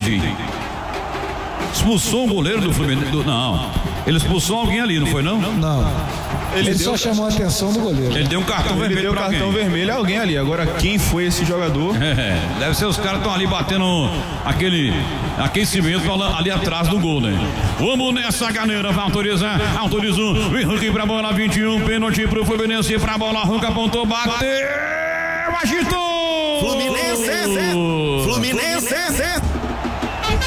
entendi. Expulsou um goleiro do Fluminense? Não. Ele expulsou alguém ali, não foi não? Não. Ele só chamou a atenção do goleiro. Ele deu um cartão vermelho. Ele deu cartão vermelho a alguém ali. Agora, quem foi esse jogador? Deve ser os caras que estão ali batendo aquele aquecimento ali atrás do gol, né? Vamos nessa, galera. Vai autorizar. Autorizou. Henrique pra bola 21. Pênalti pro Fluminense. Pra bola. Arranca, apontou, bateu. Agitou. Fluminense.